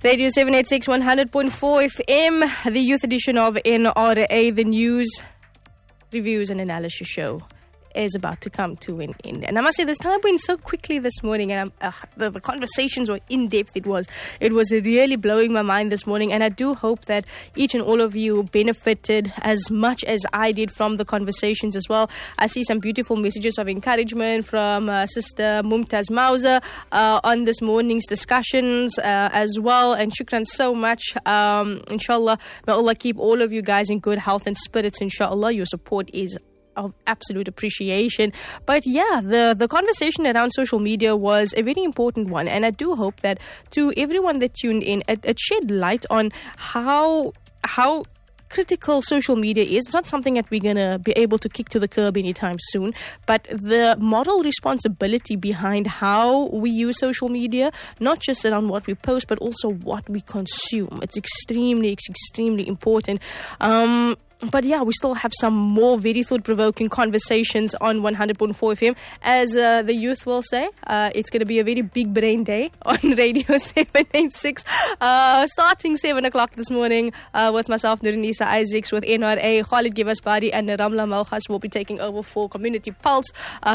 Radio 786 100.4 FM, the youth edition of NRA, the news, reviews and analysis show is about to come to an end. And I must say, this time went so quickly this morning, and the conversations were in depth. It was really blowing my mind this morning, and I do hope that each and all of you benefited as much as I did from the conversations as well. I see some beautiful messages of encouragement from Sister Mumtaz Mauser on this morning's discussions as well, and shukran so much. Inshallah, may Allah keep all of you guys in good health and spirits, inshallah. Your support is of absolute appreciation. But yeah, the conversation around social media was a very important one, and I do hope that to everyone that tuned in, it shed light on how critical social media is. It's not something that we're going to be able to kick to the curb anytime soon, but the moral responsibility behind how we use social media, not just around what we post, but also what we consume. It's extremely important. But yeah, we still have some more very thought-provoking conversations on 100.4 FM. As the youth will say, it's going to be a very big brain day on Radio 786, starting 7 o'clock this morning with myself, Nurunisa Isaacs, with NRA, Khalid Givasbari and Ramla Malkhas will be taking over for Community Pulse.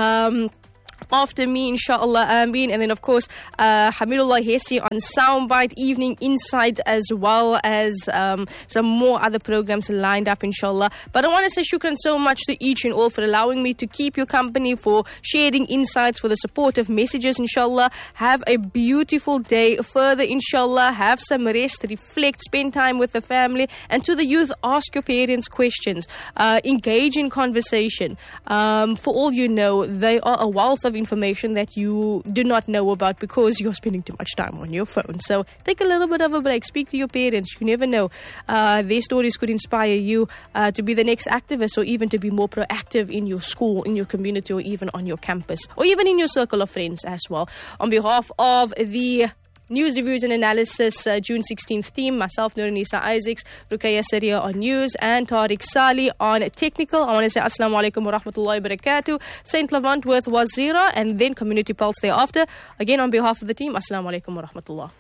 After me, inshallah, Ameen. And then, of course, Hamidullah Hesi on Soundbite, Evening Insight, as well as some more other programs lined up, inshallah. But I want to say shukran so much to each and all for allowing me to keep your company, for sharing insights, for the supportive messages, inshallah. Have a beautiful day further, inshallah. Have some rest, reflect, spend time with the family. And to the youth, ask your parents questions. Engage in conversation. For all you know, they are a wealth of information that you do not know about because you're spending too much time on your phone. So take a little bit of a break. Speak to your parents. You never know. Their stories could inspire you to be the next activist, or even to be more proactive in your school, in your community, or even on your campus, or even in your circle of friends as well. On behalf of the News, Reviews and Analysis June 16th team, myself, Nurunisa Isaacs, Ruqayya Saria on News, and Tariq Sali on Technical. I want to say Assalamu alaikum wa rahmatullahi wa barakatuh. St. Levant with Wazira, and then Community Pulse thereafter. Again, on behalf of the team, Assalamu alaikum wa rahmatullah.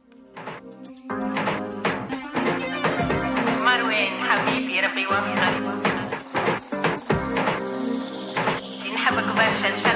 Marwin, Habibi, Rabbi wa